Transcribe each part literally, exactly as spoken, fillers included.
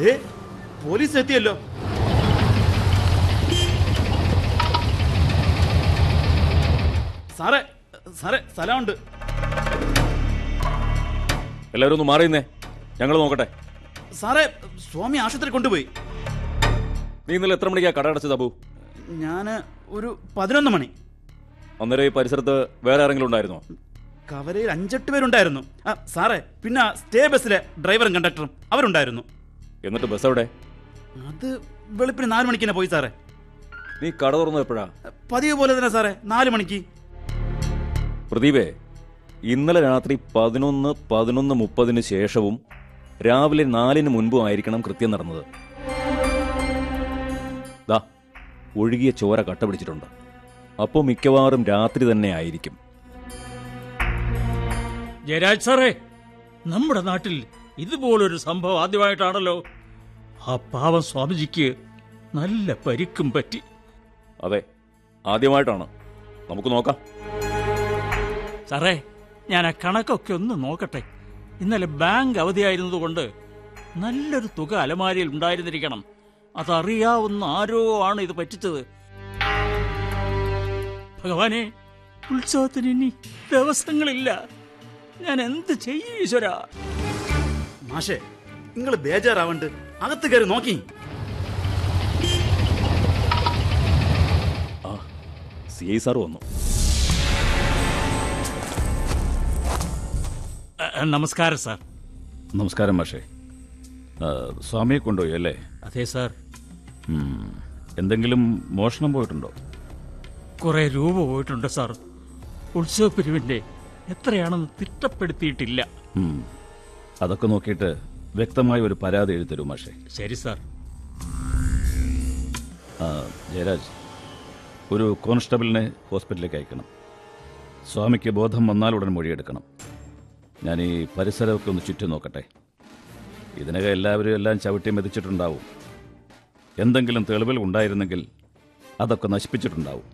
ദേ police എത്തിയല്ലോ. സാറേ സാറേ സ്ഥലമുണ്ട്. എല്ലാവരും ഒന്ന് മാറിയുന്നേ, ഞങ്ങൾ നോക്കട്ടെ. സാറേ സ്വാമി ആശുപത്രി കൊണ്ടുപോയി. നീ ഇന്നലെ എത്ര മണിക്കാ കട അടച്ചത് അബു? ഞാന് ഒരു പതിനൊന്ന് മണി. അന്നേരം ഈ പരിസരത്ത് വേറെ ആരെങ്കിലും ഉണ്ടായിരുന്നോ? കവലയിൽ അഞ്ചെട്ട് പേരുണ്ടായിരുന്നു. ആ സാറേ, പിന്നെ സ്റ്റേ ബസ്സിലെ ഡ്രൈവറും കണ്ടക്ടറും അവരുണ്ടായിരുന്നു. എന്നിട്ട് ബസ് എവിടെ? അത് വെളുപ്പിന് നാല് മണിക്ക് തന്നെ പോയി സാറേ. നീ കട തുറന്നത് എപ്പോഴാ? പതിവ് പോലെ തന്നെ സാറേ, നാല് മണിക്ക്. പ്രദീപേ, ഇന്നലെ രാത്രി പതിനൊന്ന് പതിനൊന്ന് മുപ്പതിന് ശേഷവും രാവിലെ നാലിന് മുൻപും ആയിരിക്കണം കൃത്യം നടന്നത്. ദാ ഒഴുകിയ ചോര കട്ട പിടിച്ചിട്ടുണ്ട്. അപ്പോൾ മിക്കവാറും രാത്രി തന്നെ ആയിരിക്കും. ജയരാജ് സാറേ, നമ്മുടെ നാട്ടിൽ ഇതുപോലൊരു സംഭവം ആദ്യമായിട്ടാണല്ലോ. ആ പാവം സ്വാമിജിക്ക് നല്ല പരിക്കും പറ്റി. അതെ, ആദ്യമായിട്ടാണ്. നമുക്ക് നോക്കാം. സാറേ, ഞാൻ ആ കണക്കൊക്കെ ഒന്ന് നോക്കട്ടെ. ഇന്നലെ ബാങ്ക് അവധിയായിരുന്നതുകൊണ്ട് നല്ലൊരു തുക അലമാരിയിൽ ഉണ്ടായിരുന്നിരിക്കണം. അതറിയാവുന്ന ആരോ ആണ് ഇത് പറ്റിച്ചത്. ഭഗവാനെ, ഉത്സവത്തിന് ഇനി ദിവസങ്ങളില്ല. ഞാൻ എന്ത് ചെയ്യും ഈശ്വര? മാഷേ, നിങ്ങൾ ബേജാറാവണ്ട്, അകത്ത് കയറി നോക്കി. ആ സി ഐ സാർ വന്നു. നമസ്കാരം സാർ. നമസ്കാരം മാഷേ. സ്വാമിയെ കൊണ്ടുപോയി അല്ലേ? അതെ സാർ. എന്തെങ്കിലും മോഷണം പോയിട്ടുണ്ടോ? കുറെ രൂപ പോയിട്ടുണ്ട് സാർ. ഉത്സവ പിരിവിന്റെ എത്രയാണെന്ന് തിട്ടപ്പെടുത്തിയിട്ടില്ല. അതൊക്കെ നോക്കിയിട്ട് വ്യക്തമായ ഒരു പരാതി എഴുതരൂ മാഷേ. ശരി സാർ. ജയരാജ്, ഒരു കോൺസ്റ്റബിളിനെ ഹോസ്പിറ്റലിലേക്ക് അയക്കണം. സ്വാമിക്ക് ബോധം വന്നാലുടൻ മൊഴിയെടുക്കണം. ഞാൻ ഈ പരിസരമൊക്കെ ഒന്ന് ചുറ്റി നോക്കട്ടെ. ഇതിനകം എല്ലാവരും എല്ലാം ചവിട്ടി മെതിച്ചിട്ടുണ്ടാവും. എന്തെങ്കിലും തെളിവുകൾ ഉണ്ടായിരുന്നെങ്കിൽ അതൊക്കെ നശിപ്പിച്ചിട്ടുണ്ടാവും.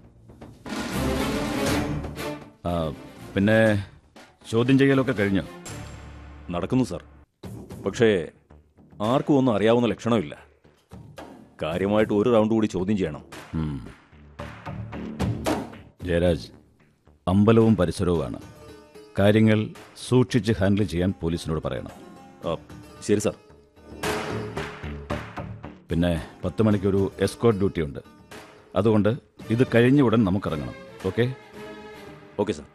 പിന്നെ ചോദ്യം ചെയ്യലൊക്കെ കഴിഞ്ഞോ? നടക്കുന്നു സാർ. പക്ഷേ ആർക്കും ഒന്നും അറിയാവുന്ന ലക്ഷണമില്ല. കാര്യമായിട്ട് ഒരു റൗണ്ട് കൂടി ചോദ്യം ചെയ്യണം. ജയരാജ്, അമ്പലവും പരിസരവുമാണ്. കാര്യങ്ങൾ സൂക്ഷിച്ച് ഹാൻഡിൽ ചെയ്യാൻ പോലീസിനോട് പറയണം. ശരി സാർ. പിന്നെ പത്ത് മണിക്കൊരു എസ്കോർട്ട് ഡ്യൂട്ടി ഉണ്ട്. അതുകൊണ്ട് ഇത് കഴിഞ്ഞ ഉടൻ നമുക്കിറങ്ങണം. ഓക്കെ? Okay sir.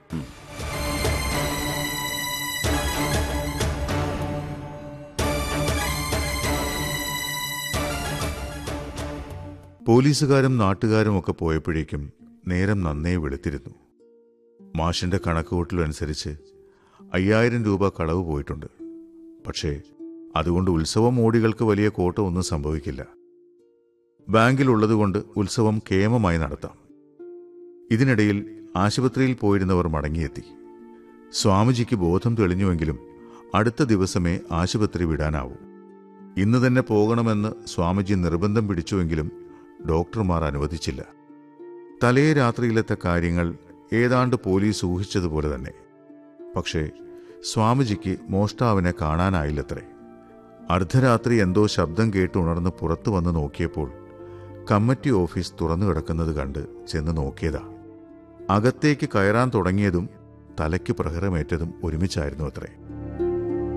പോലീസുകാരും നാട്ടുകാരും ഒക്കെ പോയപ്പോഴേക്കും നേരം നന്നേ വെളുത്തിരുന്നു. മാഷിന്റെ കണക്കുകൂട്ടലനുസരിച്ച് അയ്യായിരം രൂപ കളവ് പോയിട്ടുണ്ട്. പക്ഷേ അതുകൊണ്ട് ഉത്സവം മോടികൾക്ക് വലിയ കോട്ടമൊന്നും സംഭവിക്കില്ല. ബാങ്കിലുള്ളതുകൊണ്ട് ഉത്സവം കേമമായി നടത്താം. ഇതിനിടയിൽ ആശുപത്രിയിൽ പോയിരുന്നവർ മടങ്ങിയെത്തി. സ്വാമിജിക്ക് ബോധം തെളിഞ്ഞുവെങ്കിലും അടുത്ത ദിവസമേ ആശുപത്രി വിടാനാവൂ. ഇന്ന് തന്നെ പോകണമെന്ന് സ്വാമിജി നിർബന്ധം പിടിച്ചുവെങ്കിലും ഡോക്ടർമാർ അനുവദിച്ചില്ല. തലേ രാത്രിയിലത്തെ കാര്യങ്ങൾ ഏതാണ്ട് പോലീസ് ഊഹിച്ചതുപോലെ തന്നെ. പക്ഷേ സ്വാമിജിക്ക് മോഷ്ടാവിനെ കാണാനായില്ലത്രേ. അർദ്ധരാത്രി എന്തോ ശബ്ദം കേട്ട് ഉണർന്ന് പുറത്തു വന്ന് നോക്കിയപ്പോൾ കമ്മിറ്റി ഓഫീസ് തുറന്നു കിടക്കുന്നത് കണ്ട് ചെന്ന് നോക്കിയതാ. അകത്തേക്ക് കയറാൻ തുടങ്ങിയതും തലയ്ക്ക് പ്രഹരമേറ്റതും ഒരുമിച്ചായിരുന്നു അത്രേ.